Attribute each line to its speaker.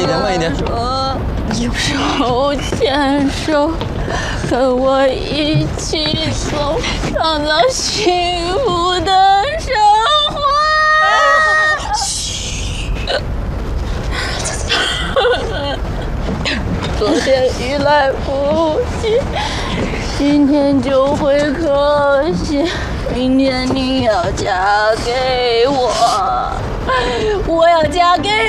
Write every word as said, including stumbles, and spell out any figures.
Speaker 1: 一点，慢一点。
Speaker 2: 手牵手，跟我一起走，创造幸福的生活。嘘。昨天雨来不及，今天就会可惜。明天你要嫁给我，我要嫁给。